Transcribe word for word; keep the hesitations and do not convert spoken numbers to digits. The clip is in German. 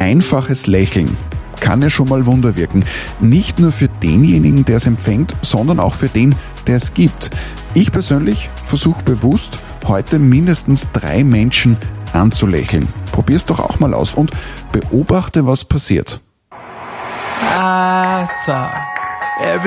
einfaches Lächeln kann ja schon mal Wunder wirken. Nicht nur für denjenigen, der es empfängt, sondern auch für den, der es gibt. Ich persönlich versuche bewusst, heute mindestens drei Menschen anzulächeln. Probier's doch auch mal aus und beobachte, was passiert. I thought